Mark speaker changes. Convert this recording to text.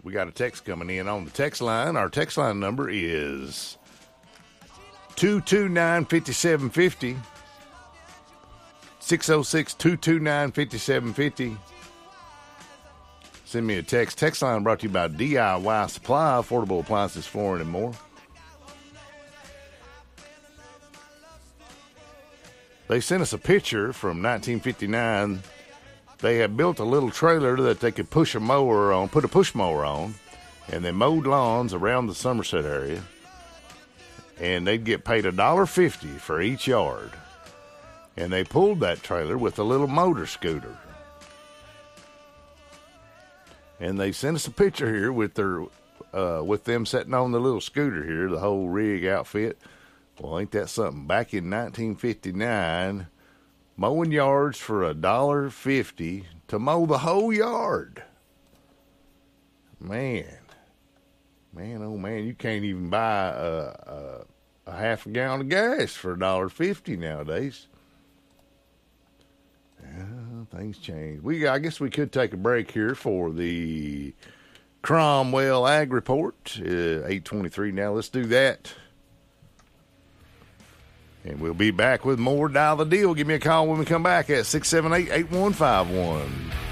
Speaker 1: We got a text coming in on the text line. Our text line number is 229-5750. 606-229-5750. Send me a text. Text line brought to you by DIY Supply, affordable appliances, flooring, and more. They sent us a picture from 1959. They had built a little trailer that they could push a mower on, put a push mower on, and they mowed lawns around the Somerset area. And they'd get paid $1.50 for each yard. And they pulled that trailer with a little motor scooter. And they sent us a picture here with their, with them sitting on the little scooter here, the whole rig outfit. Well, ain't that something? Back in 1959, mowing yards for $1.50 to mow the whole yard. Man, oh man, you can't even buy a half a gallon of gas for $1.50 nowadays. Things change. I guess we could take a break here for the Cromwell Ag Report. 8:23 now. Let's do that. And we'll be back with more Dial the Deal. Give me a call when we come back at 678-8151.